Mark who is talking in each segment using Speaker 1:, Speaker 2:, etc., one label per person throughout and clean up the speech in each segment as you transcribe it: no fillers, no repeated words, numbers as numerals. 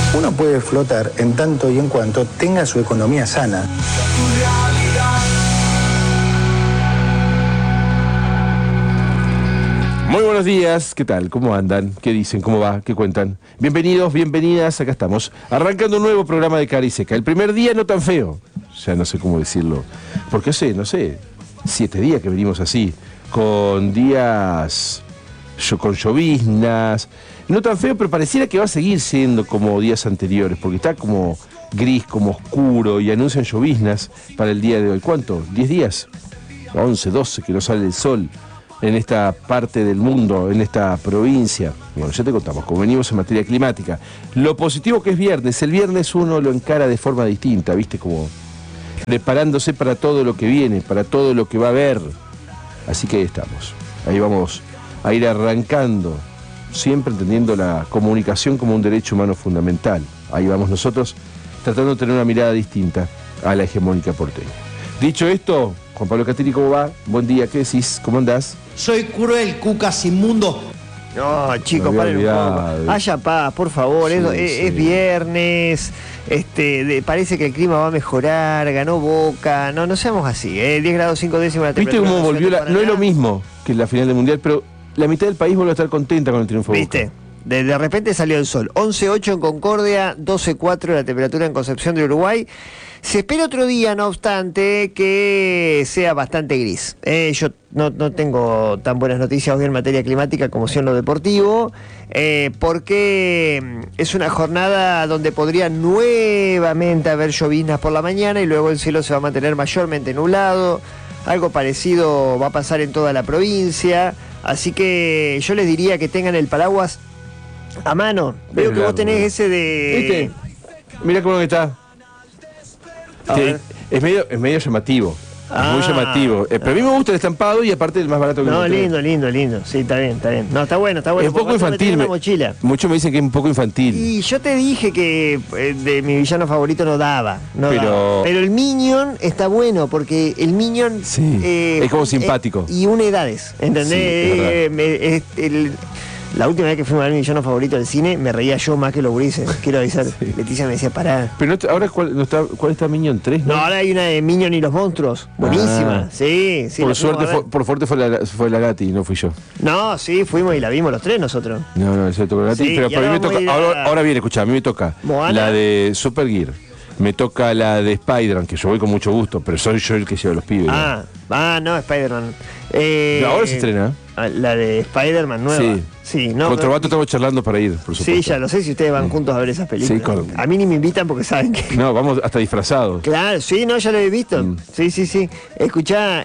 Speaker 1: Uno puede flotar en tanto y en cuanto tenga su economía sana.
Speaker 2: Muy buenos días, ¿qué tal? ¿Cómo andan? ¿Qué dicen? ¿Cómo va? ¿Qué cuentan? Bienvenidos, bienvenidas, acá estamos, arrancando un nuevo programa de Cara y Seca. El primer día no tan feo, ya no sé cómo decirlo, porque hace, no sé, 7 días que venimos así, con días, con lloviznas, no tan feo, pero pareciera que va a seguir siendo como días anteriores, porque está como gris, como oscuro, y anuncian lloviznas para el día de hoy. ¿Cuánto? ¿10 días? 11, 12, que no sale el sol en esta parte del mundo, en esta provincia. Bueno, ya te contamos, como venimos en materia climática. Lo positivo que es viernes, el viernes uno lo encara de forma distinta, ¿viste? Como preparándose para todo lo que viene, para todo lo que va a haber. Así que ahí estamos. Ahí vamos a ir arrancando, siempre entendiendo la comunicación como un derecho humano fundamental. Ahí vamos nosotros, tratando de tener una mirada distinta a la hegemónica porteña. Dicho esto, Juan Pablo Catiri, ¿cómo va? Buen día, ¿qué decís? ¿Cómo andás?
Speaker 3: Soy cruel, cucas inmundo.
Speaker 4: No, chicos, paren un poco. Haya paz, por favor.
Speaker 2: Sí,
Speaker 4: es viernes. Parece que el clima va a mejorar. Ganó Boca. No seamos así. 10 grados 5 décimas la
Speaker 2: ¿Viste
Speaker 4: temperatura.
Speaker 2: cómo volvió no es lo mismo que la final del Mundial, pero la mitad del país vuelve a estar contenta con el triunfo de Boca.
Speaker 4: ¿Viste? De repente salió el sol. 11.8 en Concordia, 12.4 la temperatura en Concepción de Uruguay. Se espera otro día, no obstante, que sea bastante gris. Yo no tengo tan buenas noticias hoy en materia climática como si en lo deportivo, porque es una jornada donde podría nuevamente haber lloviznas por la mañana y luego el cielo se va a mantener mayormente nublado. Algo parecido va a pasar en toda la provincia, así que yo les diría que tengan el paraguas a mano. Veo que vos tenés ese de...
Speaker 2: ¿Viste? Mirá cómo está. Es medio llamativo. Es muy llamativo. Pero a mí me gusta el estampado y aparte el más barato que
Speaker 4: lindo. Sí, está bien. No, está bueno.
Speaker 2: Es un poco infantil. Muchos me dicen que es un poco infantil.
Speaker 4: Y yo te dije que de mi villano favorito no daba.
Speaker 2: Pero
Speaker 4: el Minion está bueno porque el Minion
Speaker 2: es como simpático.
Speaker 4: Y une edades, ¿entendés?
Speaker 2: Sí,
Speaker 4: la última vez que fui a ver mi villano favorito del cine, me reía yo más que los gurises. Quiero avisar. Sí. Leticia me decía, pará.
Speaker 2: Pero ahora, ¿cuál está Minion 3?
Speaker 4: No, ahora hay una de Minion y los monstruos. Buenísima. Sí.
Speaker 2: Por suerte, por fuerte fue la Gati, no fui yo.
Speaker 4: No, sí, fuimos y la vimos los tres nosotros.
Speaker 2: No, eso tocó la Gati. Sí, pero a mí me toca. Ahora viene, escuchá, a mí me toca Moana. La de Super Gear. Me toca la de Spider-Man, que yo voy con mucho gusto, pero soy yo el que lleva a los pibes.
Speaker 4: No, Spider-Man.
Speaker 2: Ahora se estrena.
Speaker 4: La de Spider-Man nueva. Sí,
Speaker 2: Con Trovato estamos charlando para ir, por supuesto.
Speaker 4: Sí, ya lo sé, si ustedes van juntos a ver esas películas. A mí ni me invitan porque saben que...
Speaker 2: No, vamos hasta disfrazados.
Speaker 4: Claro, sí, ya lo he visto. Sí. Escuchá,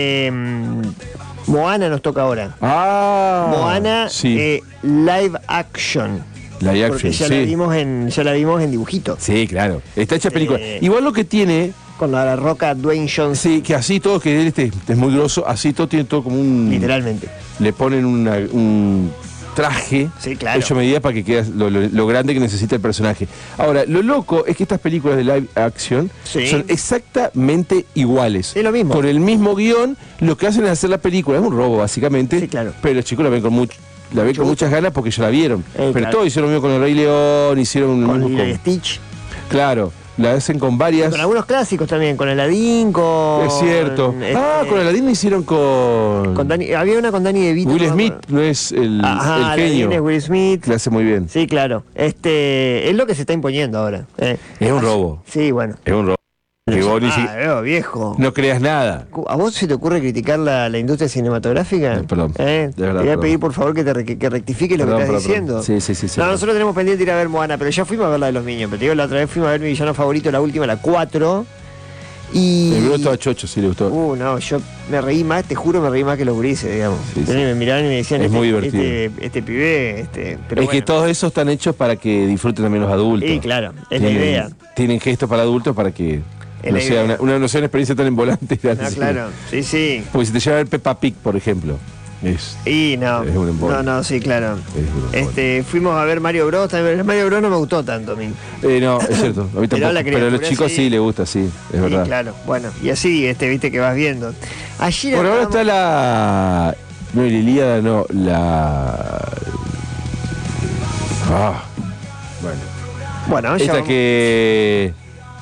Speaker 4: Moana nos toca ahora. Moana, live action. Porque ya la vimos en dibujito.
Speaker 2: Sí, claro. Está hecha película. Igual lo que tiene...
Speaker 4: Con la roca Dwayne Johnson.
Speaker 2: Sí, que así todo, que él es muy grosso, así todo tiene todo como un...
Speaker 4: Literalmente.
Speaker 2: Le ponen un traje hecho a medida para que quede lo grande que necesita el personaje. Ahora, lo loco es que estas películas de live action son exactamente iguales.
Speaker 4: Es lo mismo.
Speaker 2: Con el mismo guión, lo que hacen es hacer la película. Es un robo, básicamente.
Speaker 4: Sí, claro.
Speaker 2: Pero los chicos la ven con muchas ganas porque ya la vieron. Pero todos hicieron lo mismo con el Rey León, hicieron lo mismo
Speaker 4: con Stitch.
Speaker 2: Claro. La hacen con varias.
Speaker 4: Con algunos clásicos también, con Aladdin, con...
Speaker 2: Es cierto. Con Aladdin la hicieron con
Speaker 4: había una con Danny DeVito.
Speaker 2: Will Smith no es el genio.
Speaker 4: Aladdin es Will Smith.
Speaker 2: La hace muy bien.
Speaker 4: Sí, claro. Es lo que se está imponiendo ahora.
Speaker 2: Es un robo.
Speaker 4: Sí, bueno.
Speaker 2: Es un robo.
Speaker 4: Viejo.
Speaker 2: No creas nada.
Speaker 4: ¿A vos se te ocurre criticar la industria cinematográfica?
Speaker 2: Perdón.
Speaker 4: De verdad, te voy a pedir por favor que rectifiques lo que estás diciendo.
Speaker 2: Sí.
Speaker 4: No, nosotros tenemos pendiente ir a ver Moana, pero ya fuimos a ver la de los Minions. Pero te digo, la otra vez fuimos a ver mi villano favorito, la última, la 4. Y...
Speaker 2: Me gustó a Chocho, sí le gustó.
Speaker 4: No, yo me reí más, te juro, me reí más que los gurises, digamos. Me miraban y me decían,
Speaker 2: es muy divertido.
Speaker 4: Este pibe,
Speaker 2: pero que todos esos están hechos para que disfruten también los adultos.
Speaker 4: Sí, claro, es la idea.
Speaker 2: Tienen gestos para adultos para que no sea una experiencia tan envolante.
Speaker 4: Claro, sí.
Speaker 2: Porque si te lleva a ver Peppa Pig, por ejemplo. Es un embole.
Speaker 4: No, sí, claro. Fuimos a ver Mario Bros. También. Mario Bros no me gustó tanto a mí.
Speaker 2: No, es cierto. A mí tampoco. Pero a los chicos sí les gusta, sí, es verdad.
Speaker 4: Claro, bueno. Y así, viste que vas viendo.
Speaker 2: Por ahora está la... No, la Ilíada, no. La... Bueno.
Speaker 4: Bueno, ya
Speaker 2: Esta
Speaker 4: vamos.
Speaker 2: que...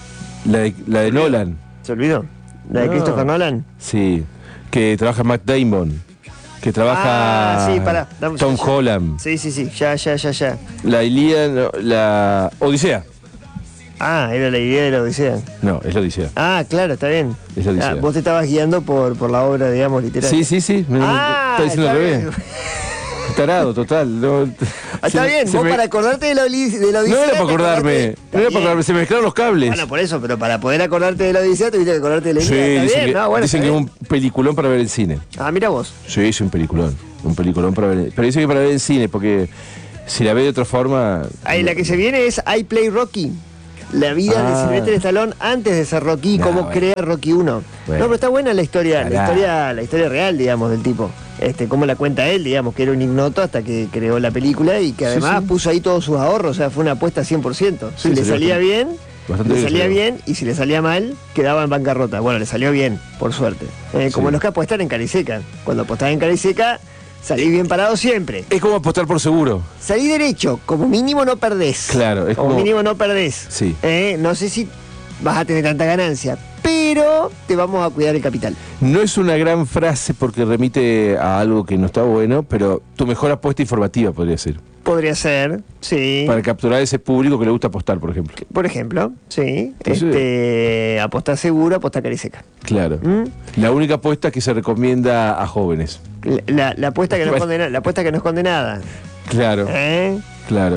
Speaker 2: La de Nolan.
Speaker 4: ¿Se olvidó? ¿La de
Speaker 2: No.
Speaker 4: Christopher Nolan?
Speaker 2: Sí. Que trabaja Matt Damon. Que trabaja
Speaker 4: Sí, pará.
Speaker 2: Tom Holland.
Speaker 4: Sí. Ya.
Speaker 2: La Ilíada, no, la Odisea.
Speaker 4: Ah, era la idea de la Odisea.
Speaker 2: No, es la Odisea.
Speaker 4: Ah, claro, está bien.
Speaker 2: Es la Odisea.
Speaker 4: Vos te estabas guiando por la obra, digamos, literal.
Speaker 2: Sí. Está diciendo al revés. Tarado, total. No,
Speaker 4: Está bien, vos para acordarte de la Odisea...
Speaker 2: No era para acordarme.
Speaker 4: Está
Speaker 2: No era para
Speaker 4: bien.
Speaker 2: acordarme. Se me mezclaron los cables.
Speaker 4: Bueno, por eso, pero para poder acordarte de la Odisea tuviste que acordarte de la
Speaker 2: Sí,
Speaker 4: Ilíada. Está
Speaker 2: dicen,
Speaker 4: bien,
Speaker 2: que,
Speaker 4: no, bueno,
Speaker 2: dicen
Speaker 4: está
Speaker 2: que es
Speaker 4: bien.
Speaker 2: un peliculón para ver en cine.
Speaker 4: Ah, mira vos.
Speaker 2: Sí, es un peliculón. Un peliculón para ver. Pero dicen que para ver en cine, porque si la ve de otra forma.
Speaker 4: Ahí la que se viene es I Play Rocky. La vida de Sylvester Stallone antes de ser Rocky,
Speaker 2: No,
Speaker 4: cómo
Speaker 2: bueno.
Speaker 4: crea Rocky 1.
Speaker 2: Bueno.
Speaker 4: No, pero está buena la historia,
Speaker 2: Pará.
Speaker 4: la historia real, digamos, del tipo. Cómo la cuenta él, digamos, que era un ignoto hasta que creó la película y que
Speaker 2: Sí,
Speaker 4: además
Speaker 2: sí.
Speaker 4: puso ahí todos sus ahorros, o sea, fue una apuesta 100%.
Speaker 2: Sí,
Speaker 4: Si le
Speaker 2: salió
Speaker 4: salía
Speaker 2: bastante-
Speaker 4: bien,
Speaker 2: bastante
Speaker 4: le
Speaker 2: bien
Speaker 4: salía
Speaker 2: salió.
Speaker 4: bien, y si le salía mal, quedaba en bancarrota. Bueno, le salió bien, por suerte. Como
Speaker 2: Sí.
Speaker 4: los que apuestan en Cariseca. Cuando apostás en Cariseca, salís bien parado siempre.
Speaker 2: Es como apostar por seguro.
Speaker 4: Salí derecho, como mínimo no perdés.
Speaker 2: Claro, es
Speaker 4: como
Speaker 2: como-
Speaker 4: mínimo no perdés.
Speaker 2: Sí.
Speaker 4: No sé si vas a tener tanta ganancia, pero te vamos a cuidar el capital.
Speaker 2: No es una gran frase porque remite a algo que no está bueno, pero tu mejor apuesta informativa podría ser.
Speaker 4: Podría ser, sí.
Speaker 2: Para capturar ese público que le gusta apostar, por ejemplo.
Speaker 4: Por ejemplo, sí.
Speaker 2: Entonces-
Speaker 4: Apostá seguro, apostá Cariseca.
Speaker 2: Claro.
Speaker 4: ¿Mm?
Speaker 2: La única apuesta que se recomienda a jóvenes.
Speaker 4: La apuesta que no es
Speaker 2: Bueno.
Speaker 4: condenada. La apuesta que no es condenada.
Speaker 2: Claro,
Speaker 4: ¿Eh?
Speaker 2: claro.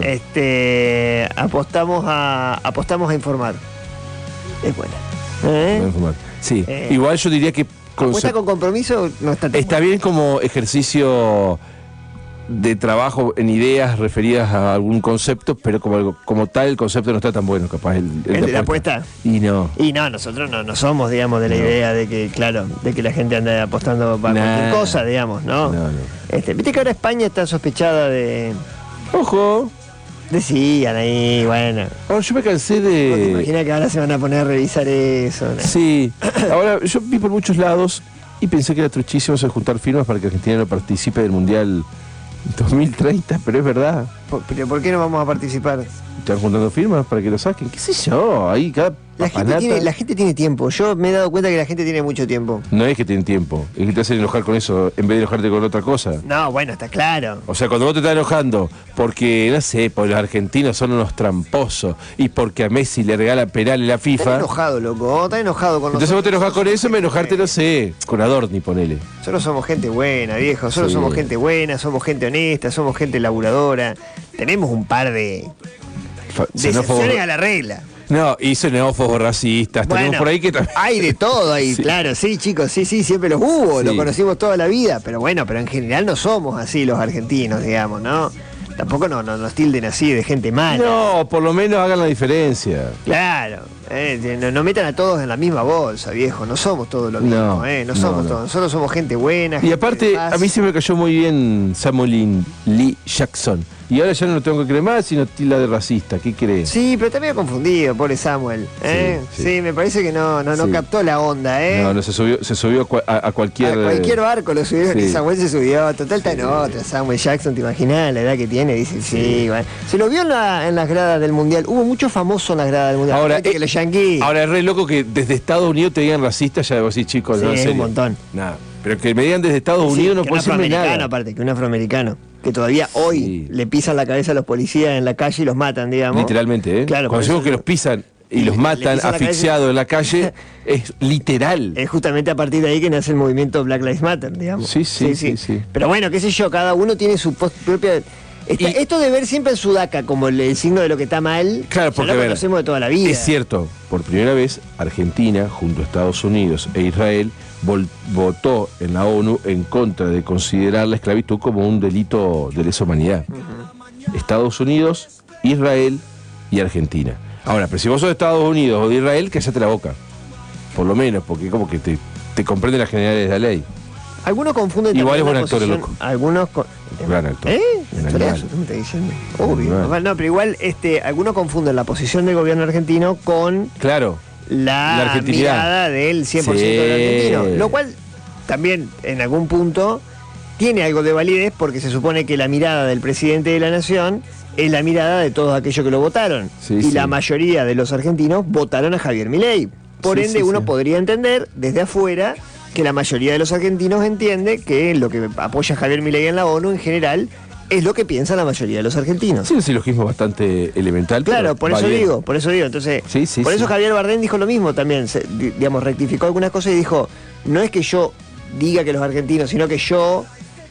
Speaker 4: Apostamos a informar. Es buena. ¿Eh?
Speaker 2: Voy a informar. Sí,
Speaker 4: Eh.
Speaker 2: igual yo diría que
Speaker 4: Apuesta con compromiso no está tan
Speaker 2: está
Speaker 4: buena.
Speaker 2: bien como ejercicio de trabajo en ideas referidas a algún concepto, pero como tal el concepto no está tan bueno, capaz el
Speaker 4: de la apuesta.
Speaker 2: Y no.
Speaker 4: Y no, nosotros no somos, digamos, de la
Speaker 2: No.
Speaker 4: idea de que, claro, de que la gente ande apostando para
Speaker 2: Nah.
Speaker 4: cualquier cosa, digamos, ¿no?
Speaker 2: No.
Speaker 4: Viste que ahora España está sospechada de...
Speaker 2: Ojo.
Speaker 4: Decían ahí, bueno.
Speaker 2: Ahora yo me cansé
Speaker 4: ¿Vos te
Speaker 2: de.
Speaker 4: imaginas que ahora se van a poner a revisar eso? ¿no?
Speaker 2: Sí. Ahora yo vi por muchos lados y pensé que era truchísimo eso de juntar firmas para que Argentina no participe del Mundial 2030, pero es verdad.
Speaker 4: ¿Pero por qué no vamos a participar?
Speaker 2: Están juntando firmas para que lo saquen. ¿Qué sé yo? Ahí cada papanata.
Speaker 4: La gente tiene tiempo. Yo me he dado cuenta que la gente tiene mucho tiempo.
Speaker 2: No es que tienen tiempo, es que te hacen enojar con eso en vez de enojarte con otra cosa.
Speaker 4: No, bueno, está claro.
Speaker 2: O sea, cuando vos te estás enojando porque, no sé, porque los argentinos son unos tramposos y porque a Messi le regala penal en la
Speaker 4: Estás
Speaker 2: FIFA.
Speaker 4: enojado, loco. Estás enojado con
Speaker 2: Entonces vos te enojás con eso, me enojarte, no
Speaker 4: Bueno.
Speaker 2: sé, con Adorni, ponele.
Speaker 4: Nosotros somos gente buena, viejo. Nosotros
Speaker 2: Sí.
Speaker 4: somos gente buena, somos gente honesta, somos gente laburadora. Tenemos un par de excepciones a la regla.
Speaker 2: No, y xenófobos, racistas, tenemos por ahí que también.
Speaker 4: hay de todo ahí,
Speaker 2: Sí.
Speaker 4: claro, sí, chicos, sí, siempre los hubo,
Speaker 2: Sí.
Speaker 4: los conocimos toda la vida, pero bueno, pero en general no somos así los argentinos, digamos, ¿no? Tampoco nos tilden así de gente mala.
Speaker 2: No, por lo menos hagan la diferencia.
Speaker 4: Claro, no metan a todos en la misma bolsa, viejo, no somos todos lo mismo, no somos
Speaker 2: no.
Speaker 4: todos, nosotros somos gente buena.
Speaker 2: Y
Speaker 4: gente
Speaker 2: aparte,
Speaker 4: de paz.
Speaker 2: a mí se me cayó muy bien Samuel Lee Jackson. Y ahora ya no lo tengo que creer más, sino tilda de racista. ¿Qué crees?
Speaker 4: Sí, pero está medio confundido, pobre Samuel.
Speaker 2: Sí,
Speaker 4: Sí,
Speaker 2: sí.
Speaker 4: me parece que no
Speaker 2: Sí.
Speaker 4: captó la onda,
Speaker 2: No, se subió a cualquier.
Speaker 4: A cualquier barco lo subieron
Speaker 2: sí.
Speaker 4: y Samuel se subió. Total está en otra. Samuel Jackson, ¿te imaginas la edad que tiene? Dice, sí, bueno. Se lo vio en las gradas del Mundial. Hubo mucho famoso en las gradas del Mundial.
Speaker 2: Ahora,
Speaker 4: Viste que los yanquis...
Speaker 2: Ahora es re loco que desde Estados Unidos te digan racista, ya vos decís, chicos,
Speaker 4: Sí,
Speaker 2: no, en
Speaker 4: es un
Speaker 2: serio.
Speaker 4: montón.
Speaker 2: Nada. Pero que me digan desde Estados
Speaker 4: Sí,
Speaker 2: Unidos no
Speaker 4: que
Speaker 2: puede
Speaker 4: un
Speaker 2: decirme
Speaker 4: afroamericano,
Speaker 2: nada.
Speaker 4: aparte, que un afroamericano. Que todavía hoy
Speaker 2: Sí.
Speaker 4: le pisan la cabeza a los policías en la calle y los matan, digamos.
Speaker 2: Literalmente, ¿eh?
Speaker 4: Claro, por
Speaker 2: Cuando
Speaker 4: eso
Speaker 2: decimos que
Speaker 4: lo-
Speaker 2: los pisan y
Speaker 4: y
Speaker 2: los
Speaker 4: le
Speaker 2: matan
Speaker 4: pisan la
Speaker 2: asfixiados en la calle, es literal.
Speaker 4: Es justamente a partir de ahí que nace el movimiento Black Lives Matter, digamos.
Speaker 2: Sí, sí.
Speaker 4: Pero bueno, qué sé yo, cada uno tiene su propia... Esto de ver siempre el sudaca como el signo de lo que está mal,
Speaker 2: Claro,
Speaker 4: ya
Speaker 2: porque
Speaker 4: lo
Speaker 2: a ver,
Speaker 4: conocemos de toda la vida.
Speaker 2: Es cierto, por primera vez Argentina, junto a Estados Unidos e Israel, votó en la ONU en contra de considerar la esclavitud como un delito de lesa humanidad. Estados Unidos, Israel y Argentina. Ahora, pero si vos sos de Estados Unidos o de Israel, cállate la boca. Por lo menos, porque como que te comprenden las generalidades de la ley.
Speaker 4: Algunos confunden
Speaker 2: Igual
Speaker 4: también
Speaker 2: es buen
Speaker 4: la
Speaker 2: actor,
Speaker 4: posición-
Speaker 2: loco.
Speaker 4: Algunos
Speaker 2: Gran actor. Un
Speaker 4: Actorazo,
Speaker 2: animal.
Speaker 4: ¿tú me estás diciendo?
Speaker 2: Un
Speaker 4: Obvio.
Speaker 2: animal.
Speaker 4: No, pero igual algunos confunden la posición del gobierno argentino con
Speaker 2: Claro. La
Speaker 4: la
Speaker 2: argentinidad.
Speaker 4: mirada del 100%
Speaker 2: Sí.
Speaker 4: del argentino. Lo cual también en algún punto tiene algo de validez porque se supone que la mirada del presidente de la nación es la mirada de todos aquellos que lo votaron.
Speaker 2: Sí,
Speaker 4: y
Speaker 2: sí.
Speaker 4: la mayoría de los argentinos votaron a Javier Milei. Por
Speaker 2: Sí,
Speaker 4: ende,
Speaker 2: sí,
Speaker 4: uno
Speaker 2: sí.
Speaker 4: podría entender desde afuera que la mayoría de los argentinos entiende que lo que apoya a Javier Milei en la ONU en general es lo que piensa la mayoría de los argentinos.
Speaker 2: Sí, un silogismo bastante elemental.
Speaker 4: Claro,
Speaker 2: pero
Speaker 4: por
Speaker 2: va
Speaker 4: eso
Speaker 2: bien.
Speaker 4: digo, por eso digo. Entonces,
Speaker 2: Sí, sí,
Speaker 4: por eso
Speaker 2: sí.
Speaker 4: Javier Bardem dijo lo mismo también, digamos, rectificó algunas cosas y dijo, no es que yo diga que los argentinos, sino que yo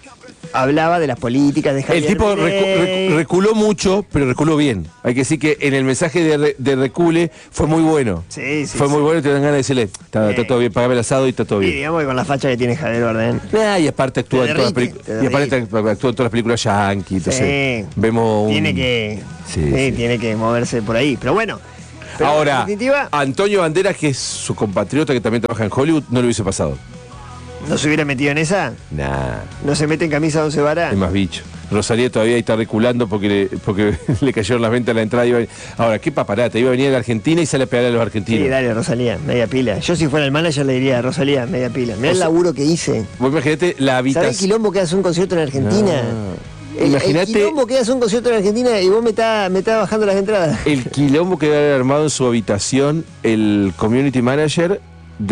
Speaker 4: hablaba de las políticas de Javier
Speaker 2: El tipo
Speaker 4: Milei.
Speaker 2: reculó mucho, pero reculó bien. Hay que decir que en el mensaje de recule fue muy bueno.
Speaker 4: Sí, sí,
Speaker 2: Fue
Speaker 4: sí.
Speaker 2: muy bueno y te dan ganas de decirle, está todo bien, pagame el asado y está todo
Speaker 4: Y
Speaker 2: bien.
Speaker 4: digamos que con la facha que tiene Javier Bardem.
Speaker 2: Y aparte actúa
Speaker 4: Te
Speaker 2: en todas las
Speaker 4: derrite,
Speaker 2: películas.
Speaker 4: te
Speaker 2: Y aparte actúa en todas las películas yankee. Entonces,
Speaker 4: Sí.
Speaker 2: vemos un...
Speaker 4: Tiene que,
Speaker 2: Sí, sí.
Speaker 4: tiene que moverse por ahí. Pero bueno. Pero
Speaker 2: Ahora,
Speaker 4: en definitiva,
Speaker 2: Antonio Banderas, que es su compatriota que también trabaja en Hollywood, no lo hubiese pasado.
Speaker 4: ¿no se hubiera metido en esa?
Speaker 2: Nah,
Speaker 4: ¿No se mete en camisa de 11 varas?
Speaker 2: es más bicho. Rosalía todavía está reculando porque le cayeron las ventas a la entrada. Ahora, qué paparata, iba a venir a la Argentina y sale a pegar a los argentinos.
Speaker 4: Sí, dale, Rosalía, media pila. Yo si fuera el manager le diría, Rosalía, media pila. Mirá el laburo que hice.
Speaker 2: Vos imaginate la
Speaker 4: ¿Sabés el
Speaker 2: habitación.
Speaker 4: quilombo que hace un concierto en Argentina?
Speaker 2: No.
Speaker 4: El
Speaker 2: Imagínate
Speaker 4: quilombo que hace un concierto en Argentina y vos me estás bajando las entradas.
Speaker 2: el quilombo que debe haber armado en su habitación el community manager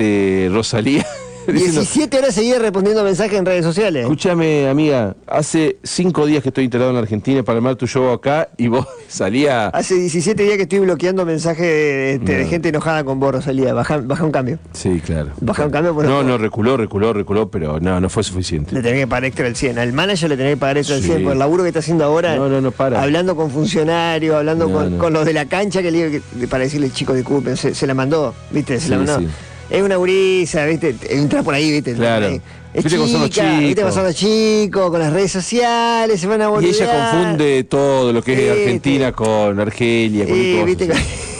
Speaker 2: de Rosalía. Diciendo,
Speaker 4: 17 horas seguidas respondiendo mensajes en redes sociales.
Speaker 2: escúchame, amiga, hace 5 días que estoy internado en la Argentina para armar tu show acá y vos salía.
Speaker 4: Hace 17 días que estoy bloqueando mensajes de
Speaker 2: No.
Speaker 4: gente enojada con vos, Rosalía. Baja un cambio.
Speaker 2: Sí, claro.
Speaker 4: Baja un cambio. Bueno,
Speaker 2: No, reculó, pero no fue suficiente.
Speaker 4: Le tenés que pagar extra del 100. Al manager le tenés que pagar extra del
Speaker 2: Sí.
Speaker 4: 100 por el laburo que está haciendo ahora.
Speaker 2: No, para.
Speaker 4: Hablando con funcionarios, hablando
Speaker 2: No.
Speaker 4: con los de la cancha que le digo para decirle, chicos, disculpen, se la mandó, ¿viste? Se la
Speaker 2: Sí,
Speaker 4: mandó.
Speaker 2: sí.
Speaker 4: Es una gurisa, ¿viste? Entra por ahí, ¿viste?
Speaker 2: Claro.
Speaker 4: Es
Speaker 2: Viste cómo son los
Speaker 4: chica, ¿viste?
Speaker 2: chicos.
Speaker 4: Cómo son los chicos, con las redes sociales, se van a
Speaker 2: Y
Speaker 4: volver.
Speaker 2: ella confunde todo lo que es
Speaker 4: Sí,
Speaker 2: Argentina con Argelia, con
Speaker 4: Sí,
Speaker 2: cosas.
Speaker 4: ¿viste?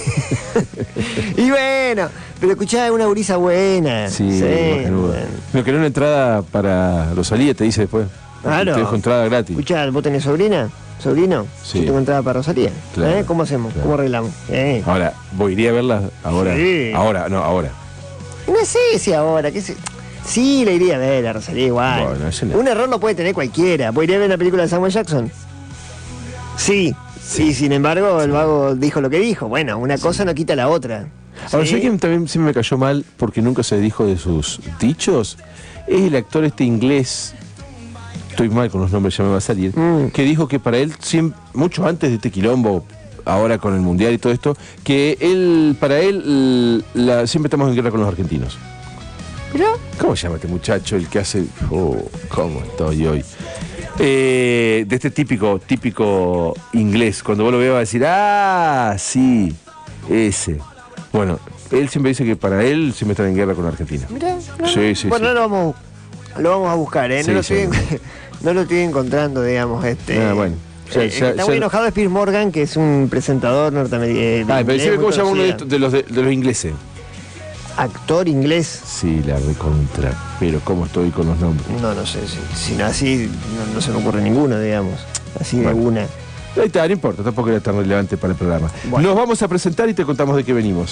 Speaker 4: Y bueno, pero escuchá, es una gurisa buena.
Speaker 2: Sí, bacanuda.
Speaker 4: bueno.
Speaker 2: Me quedó una entrada para Rosalía, te dice después.
Speaker 4: Claro.
Speaker 2: Te dejo entrada gratis.
Speaker 4: Escuchá, ¿vos tenés sobrina? ¿Sobrino?
Speaker 2: Sí.
Speaker 4: Yo tengo entrada para Rosalía.
Speaker 2: Claro,
Speaker 4: ¿Cómo hacemos?
Speaker 2: claro.
Speaker 4: ¿Cómo arreglamos?
Speaker 2: Ahora, ¿vos iría a verla ahora?
Speaker 4: Sí.
Speaker 2: Ahora.
Speaker 4: No sé si ahora, qué sé. Sí, le iría a ver a Rosalía igual.
Speaker 2: Bueno, eso no-
Speaker 4: Un error lo puede tener cualquiera. ¿Vos irías a ver una película de Samuel Jackson? Sí. Y sin embargo, el vago dijo lo que dijo. Bueno, una cosa no quita la otra.
Speaker 2: Ahora,
Speaker 4: ¿Sí?
Speaker 2: ¿sabés quién también sí me cayó mal porque nunca se dijo de sus dichos? Es el actor este inglés, estoy mal con los nombres, ya me va a salir, que dijo que para él, mucho antes de este quilombo, ahora con el Mundial y todo esto, que para él siempre estamos en guerra con los argentinos.
Speaker 4: ¿Pero?
Speaker 2: ¿Cómo se llama este muchacho? El que hace... ¿cómo estoy hoy? De este típico inglés. Cuando vos lo veas va a decir, sí, ese. Bueno, él siempre dice que para él siempre están en guerra con Argentina.
Speaker 4: Mirá, no.
Speaker 2: Sí, sí,
Speaker 4: bueno,
Speaker 2: sí.
Speaker 4: lo vamos a buscar, ¿eh?
Speaker 2: Sí, sí.
Speaker 4: No lo estoy encontrando, digamos.
Speaker 2: Bueno.
Speaker 4: El que está muy enojado es Piers Morgan, que es un presentador norteamericano.
Speaker 2: Pero decime cómo se llama uno de los ingleses.
Speaker 4: Actor inglés.
Speaker 2: Sí, la recontra. Pero cómo estoy con los nombres.
Speaker 4: No sé, si no así no se me ocurre ninguno, digamos. Así de
Speaker 2: Bueno.
Speaker 4: una.
Speaker 2: Ahí está, no importa, tampoco era tan relevante para el programa.
Speaker 4: Bueno.
Speaker 2: Nos vamos a presentar y te contamos de qué venimos.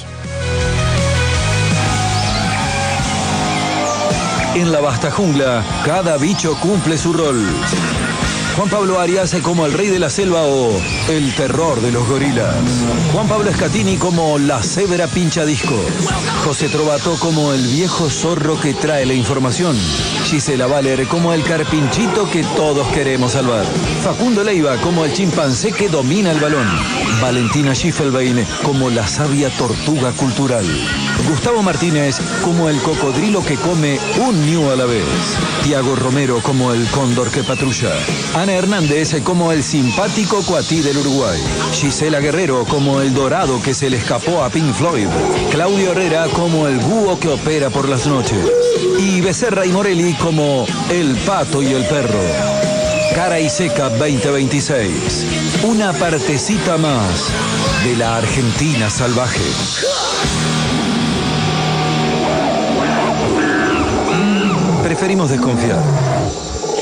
Speaker 5: En la vasta jungla, cada bicho cumple su rol. Juan Pablo Arias como el rey de la selva o el terror de los gorilas. Juan Pablo Escatini como la cebra pincha disco. José Trovato como el viejo zorro que trae la información. Gisela Valer como el carpinchito que todos queremos salvar. Facundo Leiva como el chimpancé que domina el balón. Valentina Schiffelbein como la sabia tortuga cultural. Gustavo Martínez como el cocodrilo que come un ñu a la vez. Tiago Romero como el cóndor que patrulla. Ana Hernández como el simpático cuatí del Uruguay. Gisela Guerrero como el dorado que se le escapó a Pink Floyd. Claudio Herrera como el búho que opera por las noches. Y Becerra y Morelli como el pato y el perro. Cara y Seca 2026. Una partecita más de la Argentina salvaje. Preferimos desconfiar.